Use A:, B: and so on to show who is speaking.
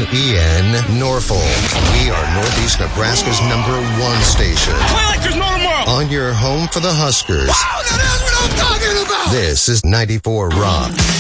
A: WEN Norfolk. We are Northeast Nebraska's #1 station.
B: Play like there's no tomorrow.
A: On your home for the Huskers.
B: Wow, that is what I'm talking about.
A: This is 94 Rock.